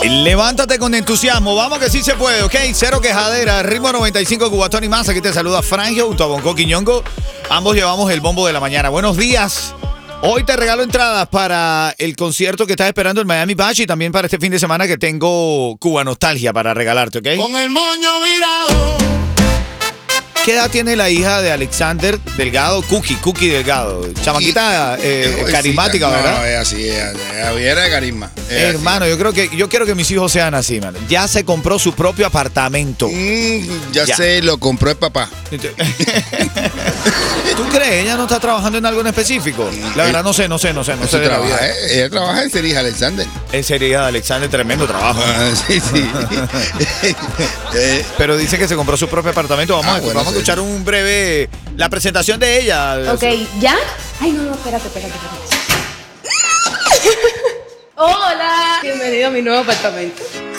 Levántate con entusiasmo, vamos que sí se puede, ¿ok? Cero quejadera, ritmo 95 Cubatón y más. Aquí te saluda Frangio junto a Bonco Quiñongo. Ambos llevamos el bombo de la mañana. Buenos días. Hoy te regalo entradas para el concierto que estás esperando en Miami Bash y también para este fin de semana que tengo Cuba Nostalgia para regalarte, ¿ok? Con el moño virado. ¿Qué edad tiene la hija de Alexander Delgado? Cookie Delgado. Chamaquita carismática, no, ¿verdad? No, es así, es de carisma. Hermano, yo quiero que mis hijos sean así, man. Ya se compró su propio apartamento. Ya sé, lo compró el papá. ¿Tú crees? ¿Ella no está trabajando en algo en específico? La verdad, no sé de la vida. Ella trabaja en Series Alexander. En serio, Alexander, tremendo trabajo. Sí. Pero dice que se compró su propio apartamento. Vamos a escuchar un breve... La presentación de ella. Ok, ¿ya? Ay, no, espérate. Hola. Bienvenido a mi nuevo apartamento.